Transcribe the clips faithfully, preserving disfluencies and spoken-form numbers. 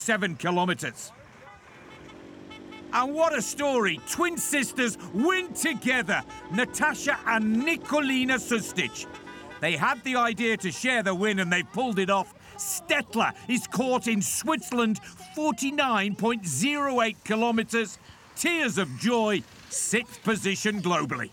seven kilometers. And what a story! Twin sisters win together, Natasha and Nikolina Sustic. They had the idea to share the win and they pulled it off. Stettler is caught in Switzerland, forty-nine point zero eight kilometers. Tears of joy, sixth position globally.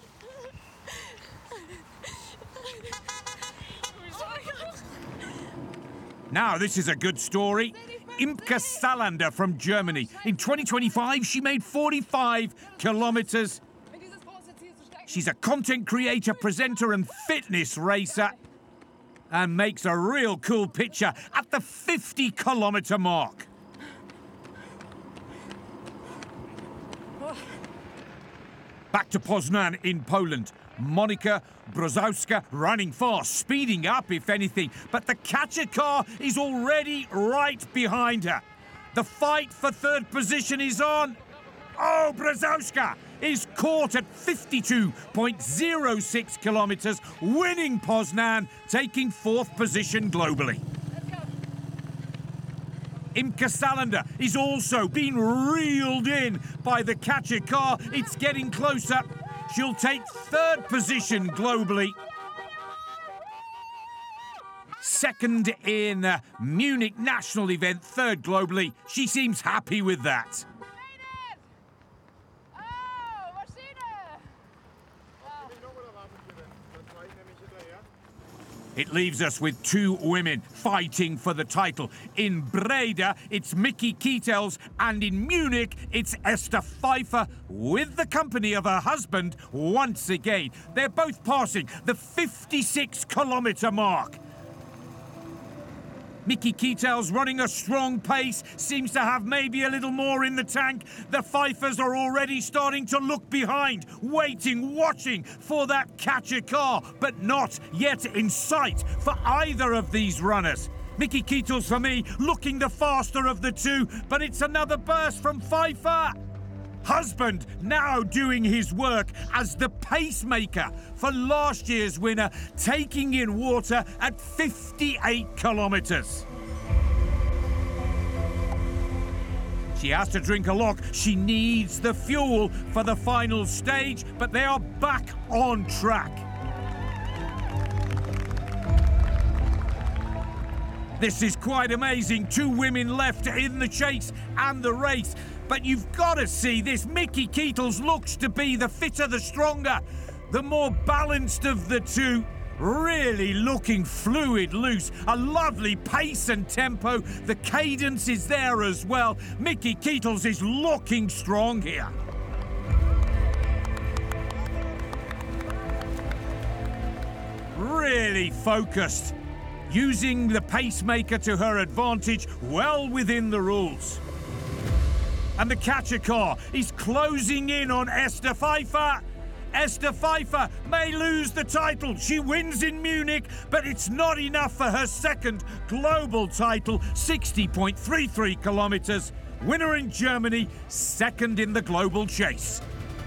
Now this is a good story. Imke Salander from Germany. In twenty twenty-five, she made forty-five kilometers. She's a content creator, presenter, and fitness racer, and makes a real cool picture at the fifty kilometer mark. Back to Poznan in Poland. Monika Brozowska running fast, speeding up if anything, but the catcher car is already right behind her. The fight for third position is on. Oh, Brozowska is caught at fifty-two point zero six kilometers, winning Poznan, taking fourth position globally. Imke Salander is also being reeled in by the catcher car. It's getting closer. She'll take third position globally. Second in uh, Munich national event, third globally. She seems happy with that. It leaves us with two women fighting for the title. In Breda, it's Miki Kietels, and in Munich, it's Esther Pfeiffer, with the company of her husband once again. They're both passing the fifty-six kilometer mark. Miki Kietels running a strong pace, seems to have maybe a little more in the tank. The Pfeiffers are already starting to look behind, waiting, watching for that catcher car, but not yet in sight for either of these runners. Miki Kietels, for me, looking the faster of the two, but it's another burst from Pfeiffer. Husband now doing his work as the pacemaker for last year's winner, taking in water at fifty-eight kilometers. She has to drink a lot. She needs the fuel for the final stage, but they are back on track. This is quite amazing. Two women left in the chase and the race. But you've got to see this. Miki Kietels looks to be the fitter, the stronger, the more balanced of the two. Really looking fluid, loose. A lovely pace and tempo. The cadence is there as well. Miki Kietels is looking strong here. Really focused. Using the pacemaker to her advantage, well within the rules. And the catcher car is closing in on Esther Pfeiffer. Esther Pfeiffer may lose the title. She wins in Munich, but it's not enough for her second global title, sixty point three three kilometers. Winner in Germany, second in the global chase.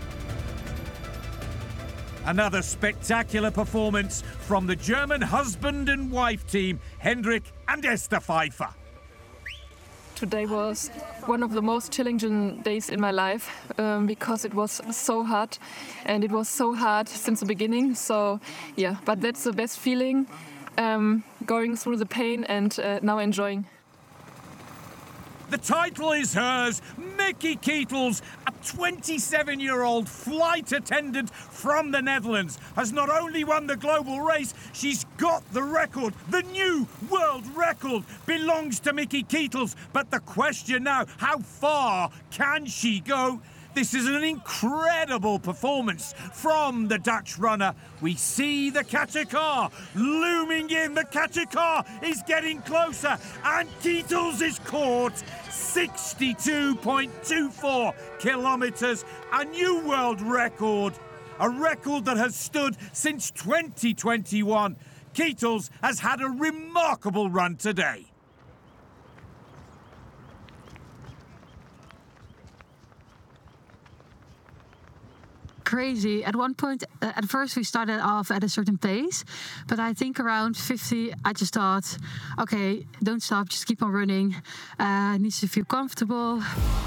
Another spectacular performance from the German husband and wife team, Hendrik and Esther Pfeiffer. Today was one of the most challenging days in my life um, because it was so hard, and it was so hard since the beginning. So yeah, but that's the best feeling, um, going through the pain and uh, now enjoying. The title is hers. Miki Kietels, a twenty-seven-year-old flight attendant from the Netherlands, has not only won the global race, she's got the record. The new world record belongs to Miki Kietels. But the question now, how far can she go? This is an incredible performance from the Dutch runner. We see the catcher car looming in. The catcher car is getting closer, and Kietels is caught. sixty-two point two four kilometers, a new world record. A record that has stood since twenty twenty-one. Kietels has had a remarkable run today. crazy. At one point, uh, at first we started off at a certain pace, but I think around fifty, I just thought, okay, don't stop, just keep on running. Uh, it needs to feel comfortable.